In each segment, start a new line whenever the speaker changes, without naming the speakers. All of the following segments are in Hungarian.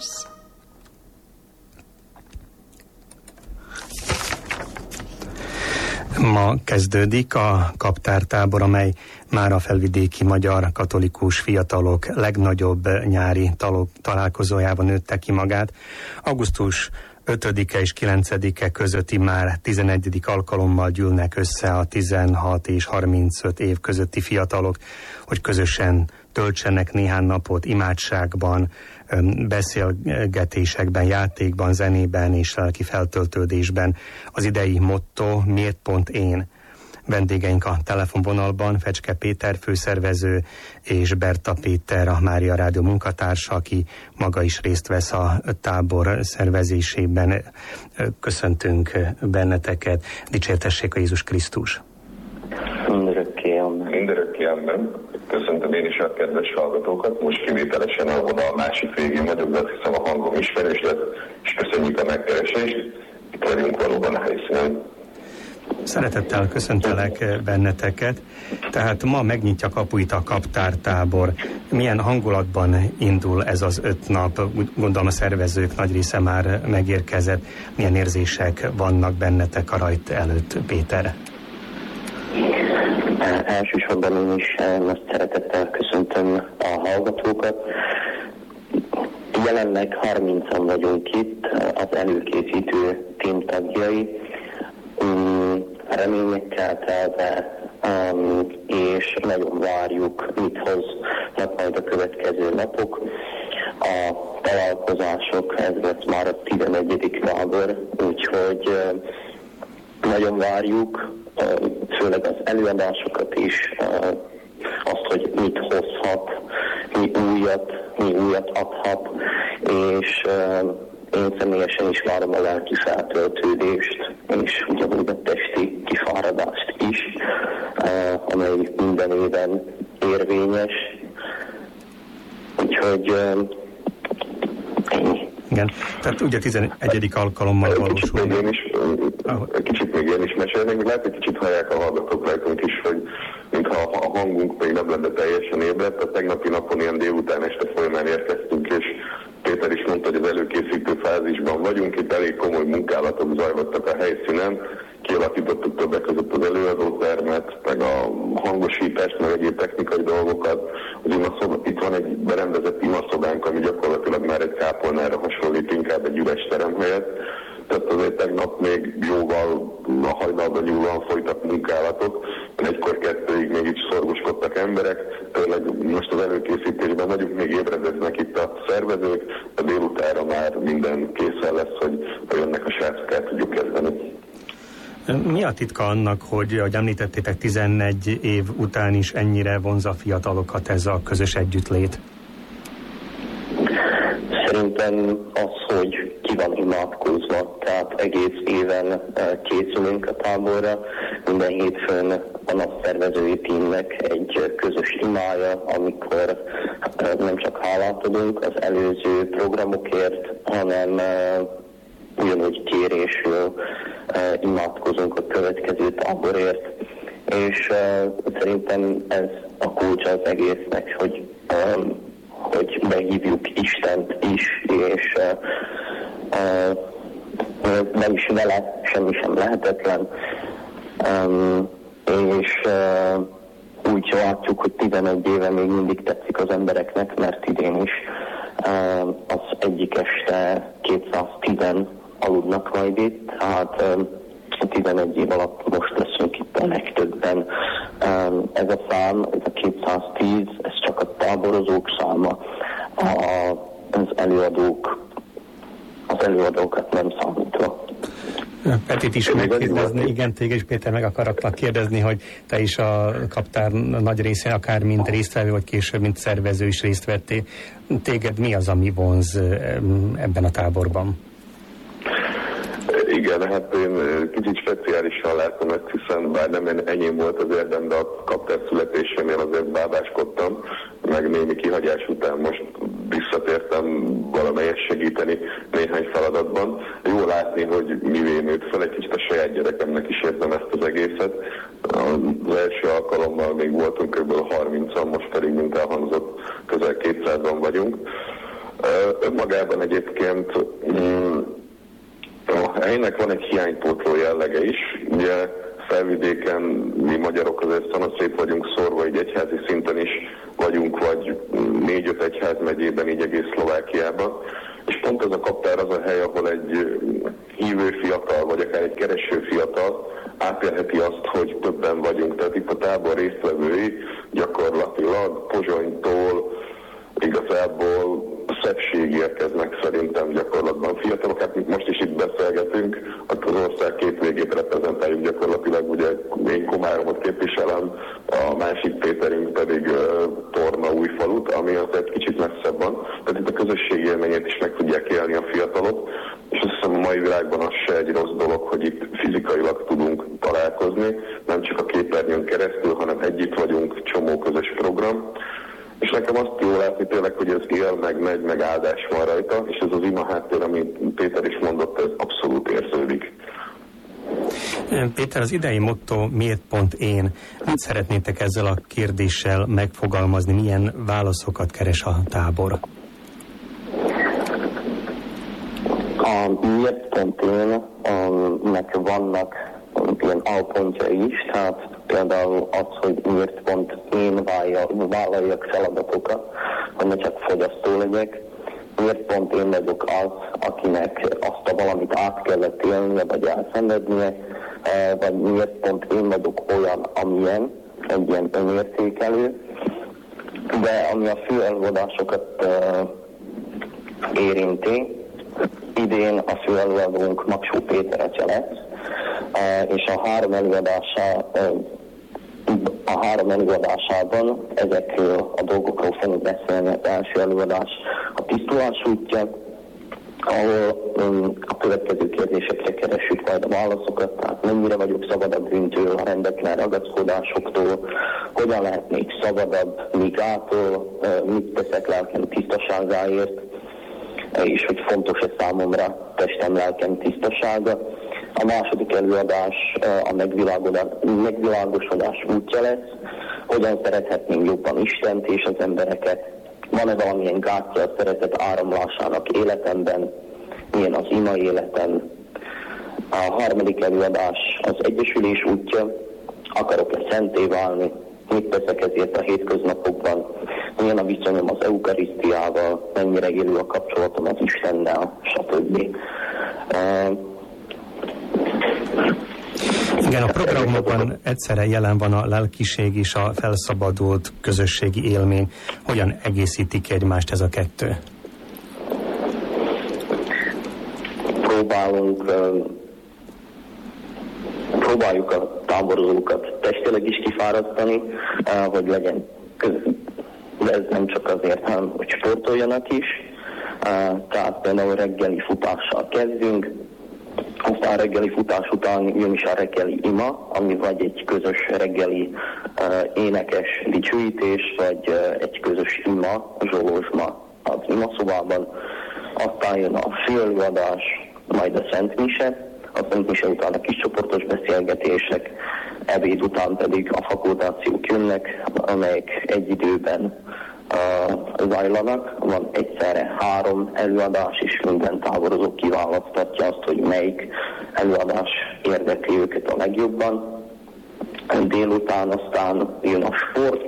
Cheers.
Ma kezdődik a kaptártábor, amely már a felvidéki magyar katolikus fiatalok legnagyobb nyári találkozójában nőtte ki magát. Augusztus 5-e és 9-e közötti már 11. alkalommal gyűlnek össze a 16 és 35 év közötti fiatalok, hogy közösen töltsenek néhány napot imádságban, beszélgetésekben, játékban, zenében és lelki feltöltődésben. Az idei motto: miért pont én? Vendégeink a telefonvonalban Fecske Péter főszervező és Berta Péter, a Mária Rádió munkatársa, aki maga is részt vesz a tábor szervezésében. Köszöntünk benneteket. Dicsértessék a Jézus Krisztus!
Mindörökké amen. Köszöntöm én is a kedves hallgatókat. Most kivételesen a vonal másik végén vagyok, de azt hiszem a hangom ismerős lett, és köszönjük a megkeresést. Itt vagyunk valóban a helyszínen.
Szeretettel köszöntelek benneteket. Tehát ma megnyitja kapuit a kaptártábor. Milyen hangulatban indul ez az 5 nap? Gondolom a szervezők nagy része már megérkezett. Milyen érzések vannak bennetek a rajt előtt, Péter?
Elsősorban én is most szeretettel köszöntöm a hallgatókat. Jelenleg 30-an vagyunk itt, az előkészítő tím tagjai. Reményekkel telve, és nagyon várjuk, mit hoznak majd a következő napok. A találkozások, ez lesz már a 11. tábor, úgyhogy nagyon várjuk, főleg az előadásokat is, azt, hogy mit hozhat, mi újat adhat, és én személyesen is várom a lelki feltöltődést, és ugyanúgy a testi kifáradást is, amely minden éven érvényes. Úgyhogy ennyi.
Igen, tehát ugye 11. alkalommal valósul.
Kicsit még én is mesélnék, lehet, hogy kicsit hallják a hallgatók rajtunk is, hogy mintha a hangunk még nem lenne teljesen ébredt. A tegnapi napon ilyen délután este folyamán érkeztünk, és Péter is mondta, hogy az előkészítő fázisban vagyunk, itt elég komoly munkálatok zajlottak a helyszínen, kialakítottuk többek között az előadótermet, meg a hangosítást, meg egyéb technikai dolgokat. Itt van egy berendezett imaszobánk, ami gyakorlatilag már egy kápolnára hasonlít, inkább egy üres terem helyett. Tehát azért tegnap még jóval a hajnalban nyúlóan folytak munkálatok, 1-2-ig még így szorgoskodtak emberek, tényleg most az előkészítésben vagyunk, még ébredeznek itt a szervezők, a délutánra már minden készen lesz, hogy jönnek a srácok, el tudjuk kezdeni.
Mi a titka annak, hogy, ahogy említettétek, 11 év után is ennyire vonzza a fiatalokat ez a közös együttlét?
Szerintem az, hogy ki van imádkozva, tehát egész éven készülünk a táborra, minden hétfőn van a szervezői tímnek egy közös imája, amikor nem csak hálát adunk az előző programokért, hanem ugyanúgy kérésről imádkozunk a következő táborért, és szerintem ez a kulcs az egésznek, hogy meghívjuk Istent is, és nem is vele, semmi sem lehetetlen, és úgy látjuk, hogy 11 éve még mindig tetszik az embereknek, mert idén is az egyik este 210 aludnak majd itt, tehát 11 év alatt most leszünk itt a legtöbben. Ez a szám, ez a 210, ez csak a táborozók száma, az előadókat nem számítva.
Petit is megkérdezni, igen, téged is, Péter, meg akarok kérdezni, hogy te is a kaptár nagy részén, akár mint résztvevő, vagy később, mint szervező is részt vettél. Téged mi az, ami vonz ebben a táborban?
Igen, hát én kicsit speciálisan látom ezt, hiszen bár nem enyém volt az érdem, de a kaptár születésénél azért bábáskodtam, meg némi kihagyás után most visszatértem valamelyet segíteni néhány feladatban. Jó látni, hogy mivé nőtt fel, egy kicsit a saját gyerekemnek is értem ezt az egészet. Az első alkalommal még voltunk kb. 30-an, most pedig, mint elhangzott, közel 200-an vagyunk. Önmagában egyébként a helynek van egy hiánypótló jellege is. Ugye Felvidéken mi magyarok azért szanaszét vagyunk szórva, így egyházi szinten is vagyunk, vagy 4-5 egyházmegyében, így egész Szlovákiában. És pont ez a kaptár az a hely, ahol egy hívő fiatal, vagy akár egy kereső fiatal átélheti azt, hogy többen vagyunk. Tehát itt a tábor résztvevői gyakorlatilag Pozsonytól igazából Szepsig érkeznek szerintem gyakorlatban fiatalok. Hát most is itt beszélgetünk, az ország két végét reprezentáljuk gyakorlatilag, ugye én Komáromot képviselem, a másik Péterünk pedig Torna-Újfalut, ami az egy kicsit messzebb van. Tehát itt a közösségi élményét is meg tudják élni a fiatalok, és azt hiszem a mai világban az se egy rossz dolog, hogy itt fizikailag tudunk találkozni, nem csak a képernyőn keresztül, hanem együtt vagyunk, csomó közös program. És nekem azt jó látni tényleg, hogy ez él, meg megy, meg áldás van rajta, és ez az ima háttér, amit Péter is mondott, ez abszolút érződik.
Péter, az idei motto miért pont én? Mit szeretnétek ezzel a kérdéssel megfogalmazni? Milyen válaszokat keres a tábor?
A miért pont én, nek vannak ilyen alpontja is, tehát például az, hogy miért pont én vállaljak feladatokat, hogy ne csak fogyasztó legyek, miért pont én vagyok az, akinek azt a valamit át kellett élnie, vagy elszenvednie, vagy miért pont én vagyok olyan, amilyen, egy ilyen önértékelő, de ami a fő előadásokat érinti, idén a fő előadónk Magsó Péter atya lesz, és a három előadásában ezekről a dolgokról fogunk beszélni. Az első előadás a tisztulás útja, ahol a következő kérdésekre keressük majd a válaszokat, tehát mennyire vagyok szabadabb bűntől, a rendetlen ragaszkodásoktól, hogyan lehetnék szabadabb migától, mit teszek lelkem tisztaságáért, és hogy fontos-e számomra testem, lelkem tisztasága. A második előadás a megvilágosodás útja lesz, hogyan szerethetnénk jobban Istent és az embereket, van-e valamilyen gátja a szeretet áramlásának életemben, milyen az ima életem. A harmadik előadás az egyesülés útja, akarok-e szenté válni, mit teszek ezért a hétköznapokban, milyen a viszonyom az eukarisztiával, mennyire élő a kapcsolatom az Istennel, stb.
Igen, a programokban egyszerre jelen van a lelkiség és a felszabadult közösségi élmény. Hogyan egészítik egymást ez a kettő?
Próbáljuk a táborozókat testileg is kifárasztani, hogy legyen de ez nem csak azért, hanem hogy sportoljanak is. Tehát például reggeli futással kezdünk, aztán reggeli futás után jön is a reggeli ima, ami vagy egy közös reggeli énekes dicsőítés, vagy egy közös ima, zsolózsma az imaszobában. Aztán jön a főelőadás, majd a Szent Mise, a Szent Mise után a kiscsoportos beszélgetések, ebéd után pedig a fakultációk jönnek, amelyek egy időben zajlanak. Van egyszerre 3 előadás, és minden táborozó kiválasztatja azt, hogy melyik előadás érdekli őket a legjobban. Délután aztán jön a sport,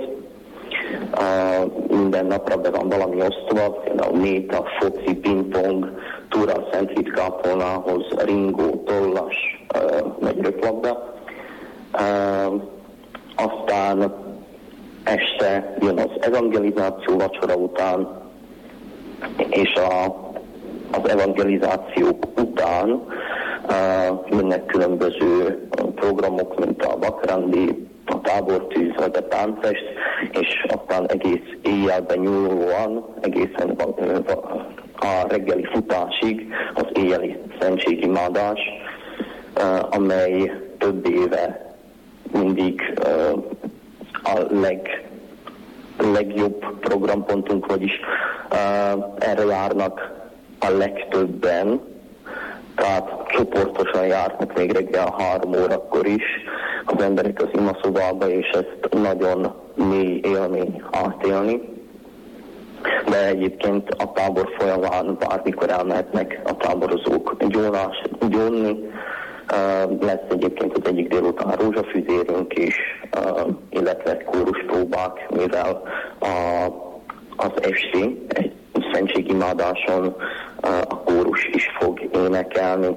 minden napra be van valami osztva, például méta, foci, pingpong, túra a Szent Kápolnához, ringó, tollas, vagy röplabda. Aztán este jön az evangelizáció vacsora után, és az evangelizációk után jönnek különböző programok, mint a vakrandi, a tábortűz vagy a táncfest, és aztán egész éjjelben nyúlóan, egészen a reggeli futásig az éjjeli szentségimádás, amely több éve mindig a legjobb programpontunk, vagyis erre járnak a legtöbben, tehát csoportosan járnak még reggel 3 órakor is az emberek az imaszobába, és ezt nagyon mély élmény átélni. de egyébként a tábor folyamán bármikor elmehetnek a táborozók gyónni. Lesz egyébként az egyik délután rózsafüzérünk is, illetve kóruspróbák, mivel az FC egy szentségimádáson a kórus is fog énekelni.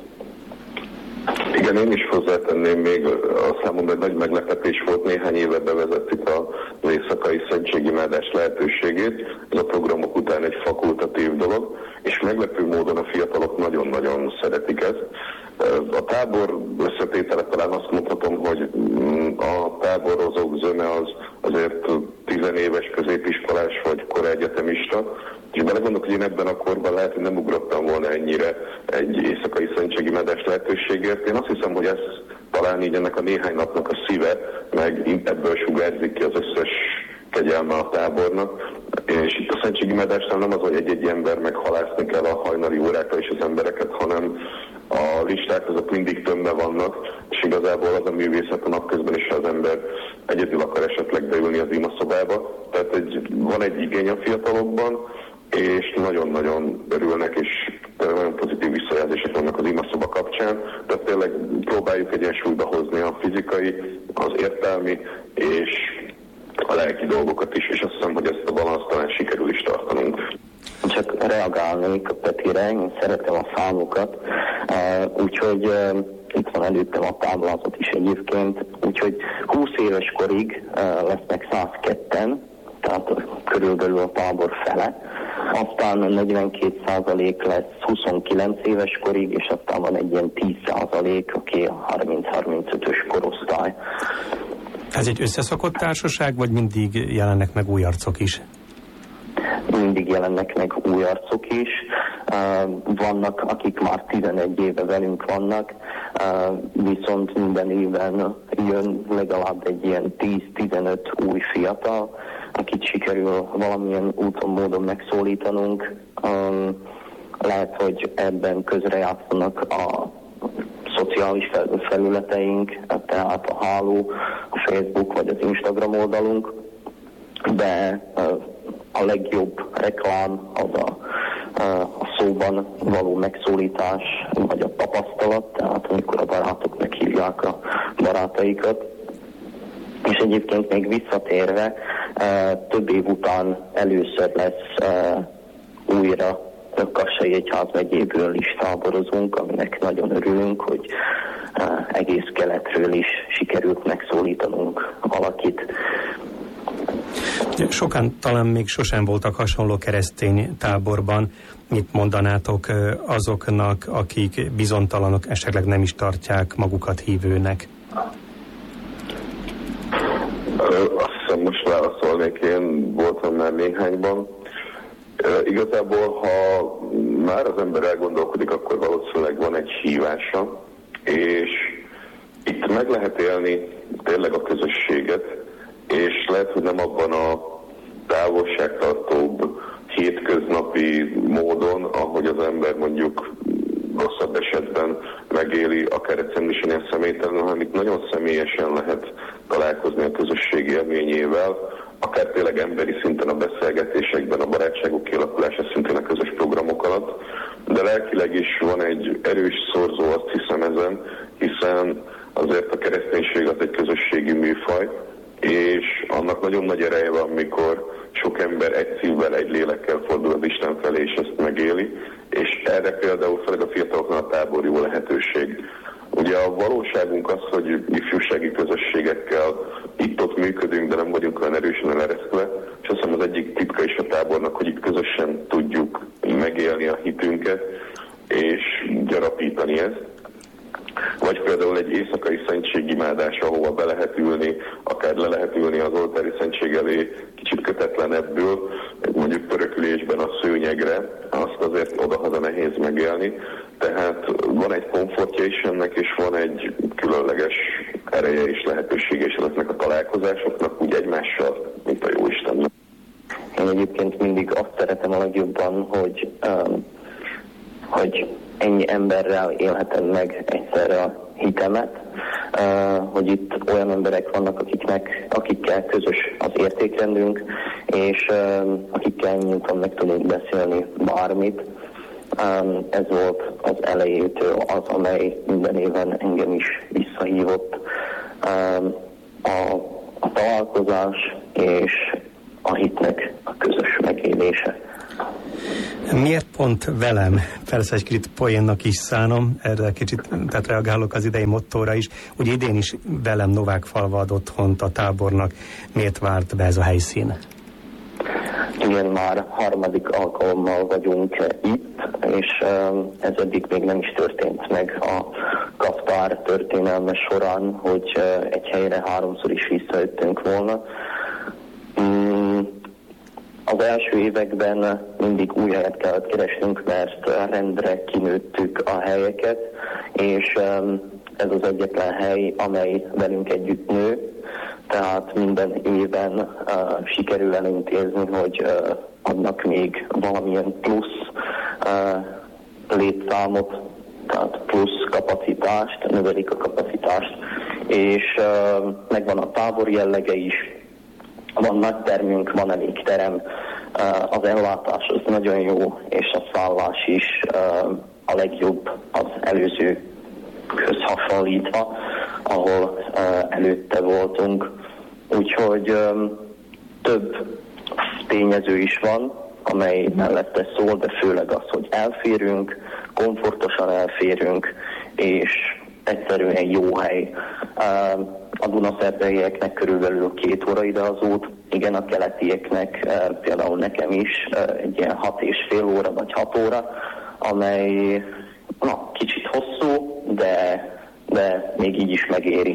Igen, én is hozzátenném még a számomra egy nagy meglepetés volt, néhány éve bevezettük az éjszakai szentségimádás lehetőségét. Ez a programok után egy fakultatív dolog, és meglepő módon a fiatalok nagyon-nagyon szeretik ezt. A tábor összetétele talán azt mondhatom, hogy a táborozók zöme az azért 10 éves középiskolás vagy koraegyetemista, és belegondolok, hogy én ebben a korban lehet, hogy nem ugrottam volna ennyire egy éjszakai szentségimádás lehetőségért. Én azt hiszem, hogy ez talán így ennek a néhány napnak a szíve, meg ebből sugárzik ki az összes kegyelme a tábornak. És itt a szentségimádásnál nem az, hogy egy-egy ember meghalászni kell a hajnali órákra és az embereket, hanem a listák azok mindig tömve vannak, és igazából az a művészet a napközben is, az ember egyedül akar esetleg beülni az imaszobába. Tehát van egy igény a fiatalokban, és nagyon-nagyon örülnek, és nagyon pozitív visszajelzések vannak az imaszoba kapcsán. Tehát tényleg próbáljuk egyensúlyba hozni a fizikai, az értelmi és a lelki dolgokat is, és azt hiszem, hogy ezt a balanszt talán sikerül is tartanunk.
Csak reagálnék a Petire, én szeretem a számokat, úgyhogy itt van előttem a táblázat is egyébként, úgyhogy 20 éves korig lesznek 102-en, tehát körülbelül a tábor fele, aztán 42% lesz 29 éves korig, és aztán van egy ilyen 10%, aki a 30-35-ös korosztály.
Ez egy összeszokott társaság, vagy mindig jelennek meg új arcok is?
Mindig jelennek meg új arcok is. Vannak, akik már 11 éve velünk vannak, viszont minden évben jön legalább egy ilyen 10-15 új fiatal, akit sikerül valamilyen úton, módon megszólítanunk. Lehet, hogy ebben közrejátszanak a szociális felületeink, tehát a háló, a Facebook vagy az Instagram oldalunk, de a legjobb reklám az a szóban való megszólítás, vagy a tapasztalat, tehát amikor a barátok meghívják a barátaikat. És egyébként még visszatérve, több év után először lesz újra Kassai Egyház megyéből is táborozunk, aminek nagyon örülünk, hogy egész keletről is sikerült megszólítanunk valakit.
Sokan talán még sosem voltak hasonló keresztény táborban. Mit mondanátok azoknak, akik bizonytalanok, esetleg nem is tartják magukat hívőnek?
Azt hiszem, most válaszolnék, én voltam már néhányban. Igazából, ha már az ember elgondolkodik, akkor valószínűleg van egy hívása, és itt meg lehet élni tényleg a közösséget, és lehet, hogy nem abban a távolságtartóbb, hétköznapi módon, ahogy az ember mondjuk rosszabb esetben megéli, akár egyszerűen is ilyen személytelen, hanem itt nagyon személyesen lehet találkozni a közösség élményével, akár tényleg emberi szinten a beszélgetésekben, a barátságok kialakulása szintén a közös programok alatt, de lelkileg is van egy erős szorzó, azt hiszem ezen, hiszen azért a kereszténység az egy közösségi műfaj, és annak nagyon nagy ereje van, mikor sok ember egy szívvel, egy lélekkel fordul az Isten felé, és ezt megéli, és erre például főleg a fiataloknál a tábor jó lehetőség. Ugye a valóságunk az, hogy ifjúsági közösségekkel itt-ott működünk, de nem vagyunk olyan erősen eleresztve, és azt hiszem az egyik titka is a tábornak, hogy itt közösen tudjuk megélni a hitünket, és gyarapítani ezt. Vagy például egy éjszakai szentségimádás, ahova be lehet ülni, akár le lehet ülni az oltári szentség elé kicsit kötetlenebbül, mondjuk pörökülésben a szőnyegre, azt azért odahaza nehéz megélni. Tehát van egy komfortja is ennek, és van egy különleges ereje és lehetősége is ezeknek a találkozásoknak, úgy egymással, mint a Jóistennek.
Én egyébként mindig azt szeretem a legjobban, hogy ennyi emberrel élhetem meg egyszerre a hitemet, hogy itt olyan emberek vannak, akikkel közös az értékrendünk, és akikkel nyíltan meg tudunk beszélni bármit. Ez volt az elejétől az, amely minden éven engem is visszahívott. A találkozás és a hitnek a közös megélése.
Miért pont velem? Persze egy kicsit poénnak is szánom, erre kicsit tehát reagálok az idei mottóra is. Ugye idén is velem Novák-Falva ad otthont a tábornak. Miért várt be ez a helyszín?
Igen, már harmadik alkalommal vagyunk itt, és ez eddig még nem is történt meg a kaptár történelme során, hogy egy helyre háromszor is visszajöttünk volna. Az első években mindig új helyet kellett keresnünk, mert rendre kinőttük a helyeket, és ez az egyetlen hely, amely velünk együtt nő. Tehát minden éven sikerül elintézni, hogy adnak még valamilyen plusz létszámot, tehát plusz kapacitást, növelik a kapacitást, és megvan a tábor jellege is, van nagy termünk, van elég terem, az ellátás az nagyon jó, és a szállás is a legjobb az előzőkhöz hasonlítva, ahol előtte voltunk. Úgyhogy több tényező is van, amely mellette szól, de főleg az, hogy elférünk, komfortosan elférünk, és egyszerűen jó hely. A Dunaszerdahelyieknek körülbelül 2 óra ide az út, igen, a keletieknek, például nekem is egy ilyen 6,5 óra vagy 6 óra, amely kicsit hosszú, de még így is megéri.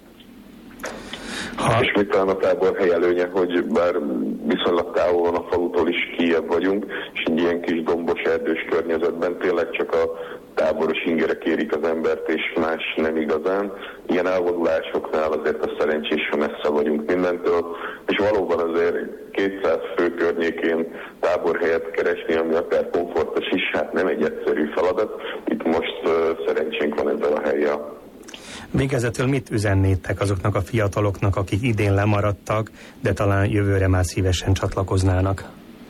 És még talán a táborhely előnye, hogy bár viszonylag távol van a falutól is, kijebb vagyunk, és egy ilyen kis dombos erdős környezetben tényleg csak a táboros ingerek érik az embert, és más nem igazán. Ilyen elvonulásoknál azért a szerencsés, ha messze vagyunk mindentől, és valóban azért 200 fő környékén táborhelyet keresni, ami akár komfortos is, hát nem egy egyszerű feladat. Itt most szerencsénk van ezzel a hellyel.
Végezetül mit üzennétek azoknak a fiataloknak, akik idén lemaradtak, de talán jövőre már szívesen csatlakoznának?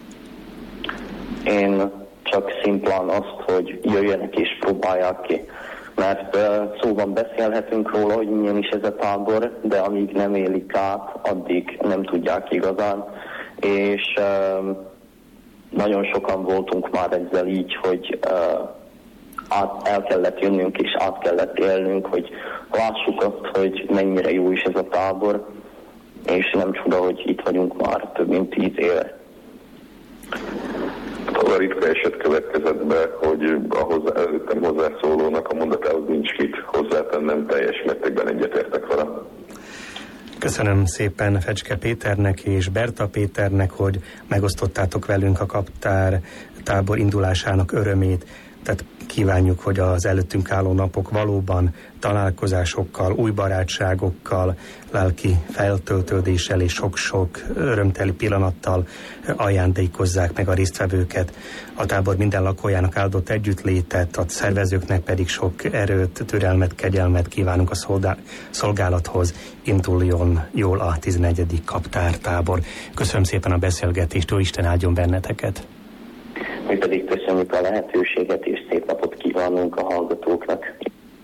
Én csak szimplán azt, hogy jöjjenek és próbálják ki. Mert szóban beszélhetünk róla, hogy milyen is ez a tábor, de amíg nem élik át, addig nem tudják igazán. És nagyon sokan voltunk már ezzel így, hogy el kellett jönnünk és át kellett élnünk, hogy lássuk azt, hogy mennyire jó is ez a tábor, és nem csoda, hogy itt vagyunk már több mint 10 éve.
Az a ritka eset következett be, hogy ahhoz előttem hozzászólónak a mondatához nincs mit hozzátennem, teljes mértékben egyetértek vele.
Köszönöm szépen Fecske Péternek és Berta Péternek, hogy megosztottátok velünk a kaptár tábor indulásának örömét. Tehát kívánjuk, hogy az előttünk álló napok valóban találkozásokkal, új barátságokkal, lelki feltöltődéssel és sok-sok örömteli pillanattal ajándékozzák meg a résztvevőket. A tábor minden lakójának áldott együttlétet, a szervezőknek pedig sok erőt, türelmet, kegyelmet kívánunk a szolgálathoz. Induljon jól a 11. kaptártábor. Köszönöm szépen a beszélgetést, Isten áldjon benneteket!
Mi pedig köszönjük a lehetőséget, és szép napot kívánunk a hallgatóknak.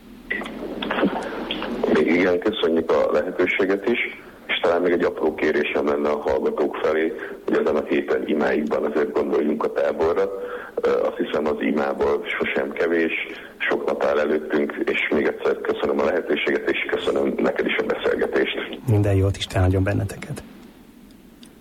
Igen, köszönjük a lehetőséget is, és talán még egy apró kérésem lenne a hallgatók felé, hogy ezen a héten imáikban azért gondoljunk a táborra. Azt hiszem, az imából sosem kevés, sok nap áll előttünk, és még egyszer köszönöm a lehetőséget, és köszönöm neked is a beszélgetést.
Minden jót, Isten áldjon benneteket!